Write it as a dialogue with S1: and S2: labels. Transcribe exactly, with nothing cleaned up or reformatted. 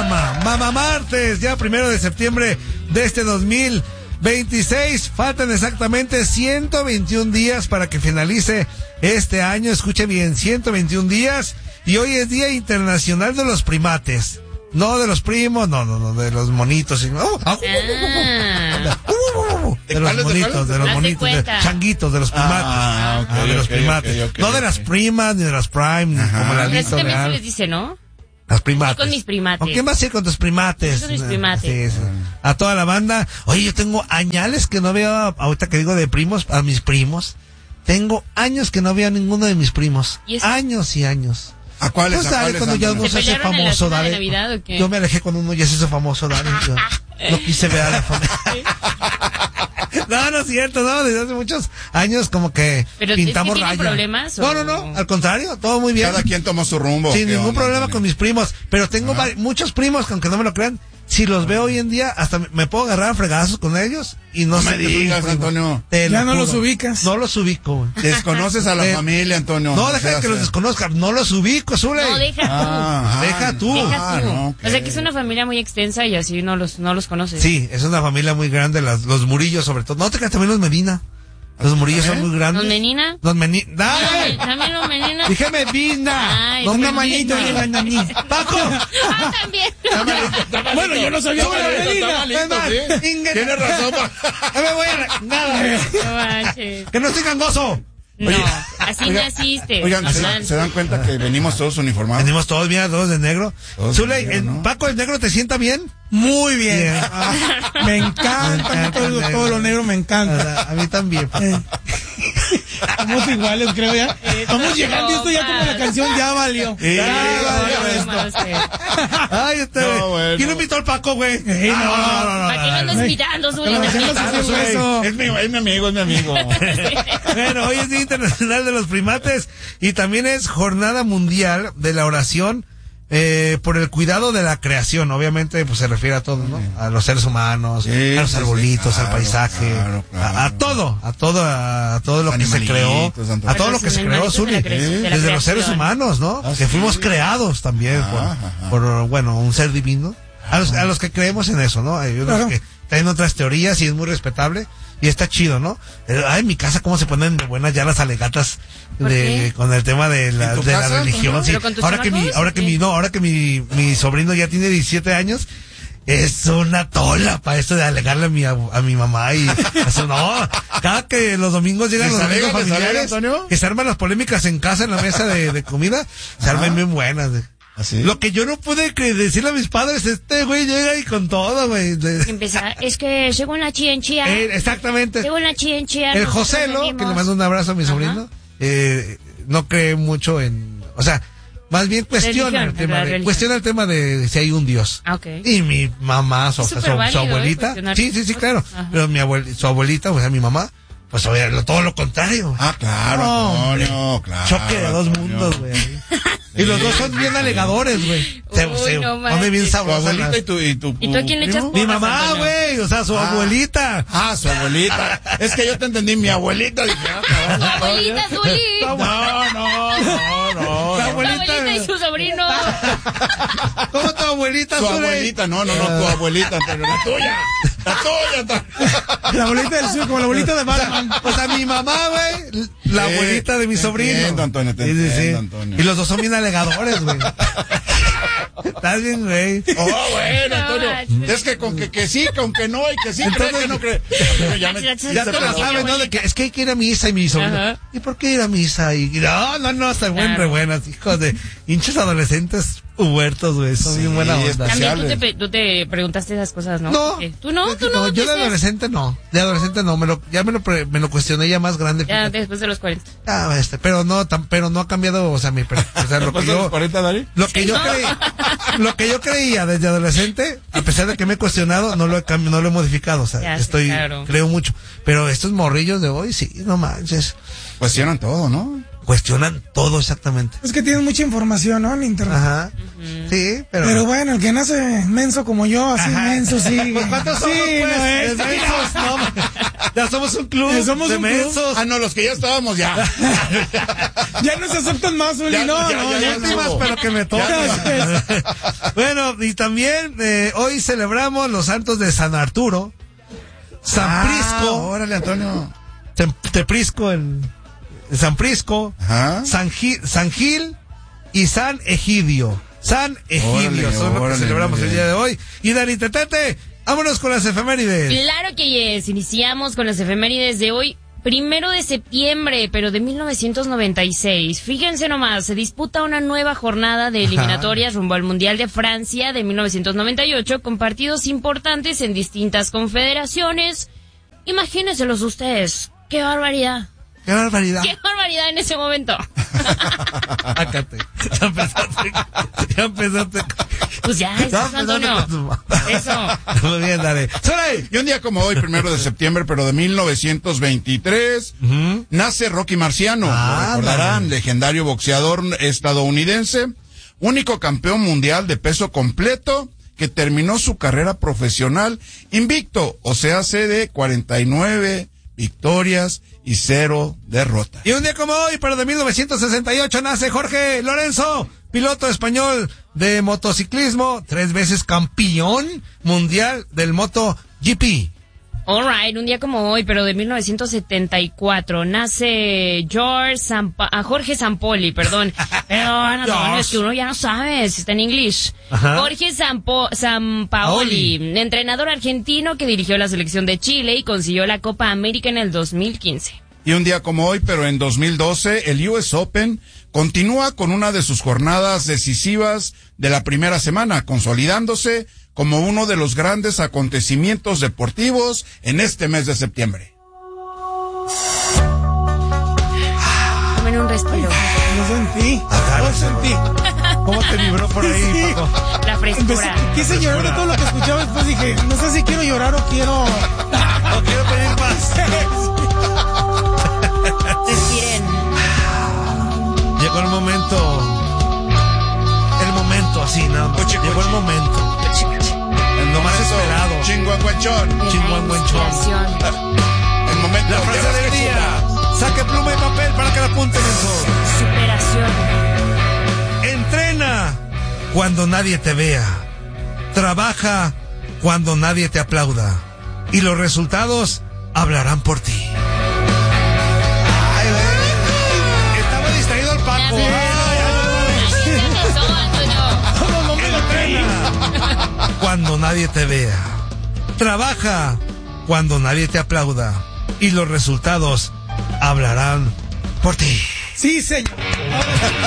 S1: Mama, Mama Martes, ya primero de septiembre de este dos mil veintiséis. Faltan exactamente ciento veintiún días para que finalice este año. Escuche bien, ciento veintiún días. Y hoy es Día Internacional de los Primates. No de los primos, no, no, no, de los monitos. Y, oh, ah, uh, de los monitos, de los monitos, de changuitos, de los primates. Ah, okay, ah, de los okay, primates. Okay, okay, no de okay. las primas, ni de las prime, ni como la lista
S2: real. También se les dice, ¿no?
S1: Las primates.
S2: Con mis primates.
S1: ¿Con quién vas a ir con tus primates?
S2: Con mis primates.
S1: Sí, sí. A toda la banda. Oye, yo tengo añales que no veo, ahorita que digo de primos, a mis primos. Tengo años que no veo a ninguno de mis primos. ¿Y años y años.
S3: ¿A cuáles?
S1: Pues dale, cuando ya uno se hace famoso, dale.
S2: Navidad, ¿o qué?
S1: Yo me alejé cuando uno ya se hizo famoso, dale. Yo no quise ver a la familia. No, no es cierto, no, desde hace muchos años como que
S2: ¿Pero
S1: pintamos
S2: es que
S1: rayas.
S2: problemas?
S1: No, no, no, al contrario, todo muy bien.
S3: Cada quien tomó su rumbo.
S1: Sin ningún
S3: onda,
S1: problema
S3: Antonio?
S1: con mis primos, pero tengo vari- muchos primos que aunque no me lo crean, si los veo hoy en día, hasta me, me puedo agarrar a fregazos con ellos y no,
S3: No
S1: sé
S3: me
S1: que soy
S3: digas,
S1: mi primo.
S3: Antonio.
S1: Te
S4: Ya
S1: lo
S4: no
S1: juro.
S4: los ubicas.
S1: No los ubico, güey.
S3: Desconoces a la
S1: Eh,
S3: familia, Antonio.
S1: No,
S3: O
S1: deja
S3: sea,
S1: que los
S3: sea-
S1: desconozcan, no los ubico, Zule.
S2: No, deja tú.
S3: Ah,
S1: Deja tú.
S2: Deja
S3: Ah,
S2: tú.
S3: no, okay.
S2: O sea que es una familia muy extensa y así no los, no los conoces.
S1: Sí, es una familia muy grande, las, los Murillos sobre todo. No te creas, también los Medina. Los Murillos son muy grandes.
S2: ¿Los Menina?
S1: Los Menina. ¡Ay!
S2: ¿También los Menina?
S1: Dije Medina.
S2: Ay,
S1: No,
S2: los
S1: una
S2: Medina.
S1: manito y una naní. ¡Paco!
S2: Ah, también.
S4: Bueno, yo no sabía
S3: Está
S4: que era
S3: malito, está
S4: Medina.
S3: malito, sí.
S1: Inge-
S3: Tienes razón.
S1: No me voy a... Nada.
S2: No manches.
S1: Que no estoy gangoso.
S2: No,
S3: Oye,
S2: así
S3: oiga,
S2: naciste.
S3: Oigan, ¿se,
S2: Normal.
S3: se dan cuenta que venimos todos uniformados?
S1: Venimos todos, mira, todos de negro.
S3: Todos de
S1: Zule,
S3: negro,
S1: ¿el
S3: ¿no?
S1: Paco el negro te sienta bien?
S4: Muy bien.
S1: Bien.
S4: Ah, me encanta,
S1: Me encanta
S4: todo,
S1: el negro.
S4: todo lo negro me
S1: A,
S4: encanta.
S1: a mí también, Paco.
S4: Eh. Somos iguales, creo ya. Vamos llegando esto ya como la canción ya valió.
S1: Sí,
S4: Ya
S1: sí,
S4: valió
S1: sí,
S4: esto.
S1: Ay, este.
S3: No, bueno.
S1: ¿Quién invitó al Paco, güey?
S4: Eh, no,
S1: Ah, no, no,
S2: ¿Para qué lo andas
S1: no.
S2: invitando, Zuli?
S4: Pero dejemos
S2: También.
S4: así,
S1: Zule.
S4: eso.
S3: Es mi, es mi amigo, es mi amigo.
S1: Bueno, hoy es Día Internacional de los Primates y también es Jornada Mundial de la Oración eh, por el cuidado de la creación. Obviamente, pues se refiere a todo, ¿no? A los seres humanos,
S3: Sí,
S1: a los
S3: sí,
S1: arbolitos,
S3: sí,
S1: al
S3: claro,
S1: paisaje,
S3: claro, claro.
S1: A, a todo, a todo, a todo lo que se creó,
S3: Animalitos, Antonio.
S1: a todo lo que se creó,
S2: Animalitos de
S1: Zuli,
S2: la cre- de la
S1: desde los seres
S2: creación.
S1: humanos, ¿no?
S3: Ah,
S1: que
S3: sí.
S1: fuimos creados también por,
S3: Ajá, ajá.
S1: por, bueno, un ser divino. A los, a los que creemos en eso, ¿no? Hay unos
S4: Claro.
S1: que tienen otras teorías y es muy respetable y está chido, ¿no? Eh, Ay, en mi casa cómo se ponen de buenas ya las alegatas
S2: ¿Por
S1: de,
S2: qué?
S1: con el tema de la,
S3: ¿En tu
S1: de la
S3: casa,
S1: religión.
S3: Antonio?
S1: Sí.
S2: ¿Pero con tus
S1: Ahora que mi,
S2: chamacos,
S1: ahora
S2: o
S1: que
S2: qué?
S1: mi, no, ahora que mi, mi sobrino ya tiene diecisiete años, es una tola para esto de alegarle a mi, a, a mi mamá y eso, no, cada que los domingos llegan
S3: ¿Les
S1: los
S3: alegan,
S1: domingos
S3: les alegan,
S1: familiares,
S3: Antonio?
S1: que se arman las polémicas en casa en la mesa de, de comida, se arman bien buenas. de-
S3: ¿Así?
S1: Lo que yo no pude que decirle a mis padres, este güey llega y con todo, güey. de-
S2: Empezar, es que según la chienchía,
S1: Eh, exactamente.
S2: según la chienchía.
S1: El
S2: nosotros
S1: Joselo, que
S2: venimos-
S1: le mando un abrazo a mi
S2: Ajá.
S1: sobrino, eh, no cree mucho en, o sea, más bien cuestiona
S2: Religión,
S1: el tema
S2: la
S1: de,
S2: religión.
S1: cuestiona el tema de si hay un Dios.
S2: Ah, ok.
S1: Y mi mamá, su,
S2: Es
S1: su-
S2: súper
S1: su
S2: válido, ¿eh?
S1: abuelita,
S2: Cuestionar
S1: sí, sí, sí, claro,
S2: Ajá.
S1: pero mi abuel, su abuelita, o sea, mi mamá, pues oye, lo- todo lo contrario.
S3: Ah, claro,
S1: No,
S3: Antonio, claro.
S1: Choque de dos
S3: Antonio.
S1: mundos, güey. Y los dos son bien alegadores, güey. Se,
S2: Uy,
S1: se
S2: no
S1: pone bien
S2: manches.
S3: Tu
S1: sabrosa.
S3: abuelita
S1: la-
S3: y tu, y tu,
S2: ¿Y tú a quién le echas
S3: primo?
S1: Mi
S2: porras,
S1: mamá,
S2: Antonio?
S1: güey, o sea, su
S3: Ah.
S1: abuelita.
S3: Ah, su abuelita. Es que yo te entendí, mi abuelita. Dije, ah, cabrón,
S2: ¡Tu abuelita, Zuli!
S3: No, no, no, no.
S1: La
S3: no.
S2: ¡Tu
S1: abuelita.
S2: abuelita y su sobrino!
S1: ¿Cómo tu abuelita,
S3: Su
S1: Zule?
S3: abuelita, no, no, no, tu abuelita, Antonio, la tuya. La tuya, Antonio.
S4: La abuelita del sur, como la abuelita de Batman.
S1: O sea, mi mamá, güey, la
S3: Sí,
S1: abuelita de mi
S3: te
S1: sobrino.
S3: entiendo, Antonio, te
S1: Sí, sí, sí.
S3: entiendo, Antonio.
S1: Y los dos son bien alegadores, güey. Estás bien, güey.
S3: Oh, bueno,
S2: No,
S3: Antonio.
S2: manches.
S3: Es que con que, que sí, con que no, y que sí, cree que no cree. Antonio, ya me-
S2: Ya
S1: Ya te
S2: Pero
S1: la
S2: sí,
S1: sabes, ¿no? De que es que hay que ir a misa y mi sobrino.
S2: Ajá.
S1: ¿Y por qué ir a misa? Y no, no, no, están buen
S2: Claro.
S1: re buenas, hijos de hinchos adolescentes huertos, güey. Son
S3: Sí,
S1: bien buena onda.
S3: especial.
S2: También tú te,
S3: Especiales.
S2: pe- tú te preguntaste esas cosas, ¿no?
S1: No.
S2: ¿Qué? ¿Tú no? ¿Tú no?
S1: yo
S2: ¿Qué
S1: de
S2: seas?
S1: adolescente no. De adolescente no. Me lo, ya me lo, pre- me lo cuestioné ya más grande.
S2: Ya
S1: fíjate.
S2: después de los cuarenta.
S1: Ah, este, pero no, tan, pero no ha cambiado, o sea, mi, per- o sea, lo que
S3: ¿Cuántos
S1: yo,
S3: los cuarenta, Dari?
S1: lo que yo creí, lo que yo creía desde adolescente, a pesar de que me he cuestionado, no lo he cambi- no lo he modificado, o sea,
S2: Ya, sí,
S1: estoy,
S2: claro.
S1: creo mucho. Pero estos morrillos de hoy, sí, no manches,
S3: Cuestionan todo, ¿no?
S1: cuestionan todo exactamente.
S4: Es que tienen mucha información, ¿no? En internet.
S1: Ajá. Sí, pero.
S4: Pero bueno, el que nace menso como yo, así
S1: Ajá.
S4: menso, sí.
S1: Pues, ¿cuántos
S4: sí,
S1: somos, pues?
S4: no es.
S1: Mensos, no. Ya somos un club
S4: Ya somos
S1: de
S4: un club.
S1: mensos.
S3: Ah, no, los que ya estábamos ya.
S4: Ya no se aceptan más, Uli.
S3: Ya,
S4: No,
S3: ya,
S4: no,
S3: ya,
S4: ya.
S3: ya,
S1: Últimas, pero que me tocan. Bueno, y también eh, hoy celebramos los santos de San Arturo, San
S3: Ah,
S1: Prisco,
S3: órale, Antonio.
S1: Tem- Teprisco, en San Prisco,
S3: Ajá.
S1: San Gil, San Gil y San Egidio. San Egidio,
S3: Órale,
S1: son lo que
S3: órale,
S1: celebramos
S3: muy
S1: el
S3: bien.
S1: día de hoy. Y Dani Tetete, vámonos con las efemérides.
S2: Claro que yes. Iniciamos con las efemérides de hoy, primero de septiembre, pero de mil novecientos noventa y seis. Fíjense nomás, se disputa una nueva jornada de eliminatorias rumbo al Mundial de Francia de mil novecientos noventa y ocho con partidos importantes en distintas confederaciones. Imagínenselos ustedes. ¡Qué barbaridad!
S1: ¡Qué barbaridad!
S2: ¡Qué barbaridad en ese momento!
S1: Sácate. Ya empezaste. Ya empezaste.
S2: Pues ya, eso,
S1: Ya
S2: Antonio.
S1: empezaste.
S2: Eso.
S1: Muy bien, dale. ¡Sole!
S3: Y un día como hoy, primero de septiembre, pero de mil novecientos veintitrés,
S1: Ujú.
S3: nace Rocky Marciano.
S1: Ah,
S3: Lo recordarán,
S1: dale.
S3: legendario boxeador estadounidense, único campeón mundial de peso completo que terminó su carrera profesional invicto, o sea, hace de cuarenta y nueve victorias y cero derrotas.
S1: Y un día como hoy, pero de mil novecientos sesenta y ocho, nace Jorge Lorenzo, piloto español de motociclismo, tres veces campeón mundial del MotoGP.
S2: Alright, un día como hoy, pero de mil novecientos setenta y cuatro, nace George Sampa- ah, Jorge Sampoli, perdón. Pero, Antonio,
S1: George.
S2: es que uno ya no sabe si está en inglés.
S1: Ajá.
S2: Jorge Sampo- Sampaoli, entrenador argentino que dirigió la selección de Chile y consiguió la Copa América en el dos mil quince.
S3: Y un día como hoy, pero en dos mil doce, el U S Open continúa con una de sus jornadas decisivas de la primera semana, consolidándose como uno de los grandes acontecimientos deportivos en este mes de septiembre.
S2: Tomen un respiro.
S4: Lo sentí. Lo sentí.
S1: ¿Cómo te vibró por ahí,
S4: Sí.
S1: Paco?
S2: La
S4: Empecé,
S2: frescura.
S4: quise llorar de todo lo que escuchaba, después dije, no sé si quiero llorar o quiero...
S1: No quiero pedir más.
S2: Respiren.
S1: Llegó el momento. El momento, así, nada más.
S3: Cuchi,
S1: Llegó
S3: cuchi.
S1: el momento.
S3: El
S1: Lo más
S3: momento
S1: esperado.
S3: chinguacuachón.
S1: Chinguanguanchón.
S2: Inspiración.
S3: El momento
S1: La frase
S3: de
S1: del día. Saque pluma y papel para que la apunten eso.
S2: Superación.
S1: Entrena cuando nadie te vea. Trabaja cuando nadie te aplauda. Y los resultados hablarán por ti. Ay, güey. Estaba distraído el Paco.
S2: Ya sé.
S1: Ay,
S2: Tienes razón, Antonio.
S1: Entrena cuando nadie te vea. Trabaja cuando nadie te aplauda. Y los resultados hablarán por ti.
S4: Sí, señor.